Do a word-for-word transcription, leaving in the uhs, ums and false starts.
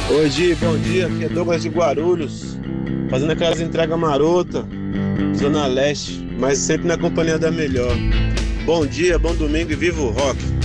Oi, Di, bom dia. Aqui é Douglas de Guarulhos, fazendo aquelas entregas marota, Zona Leste, mas sempre na companhia da melhor. Bom dia, bom domingo e viva o rock!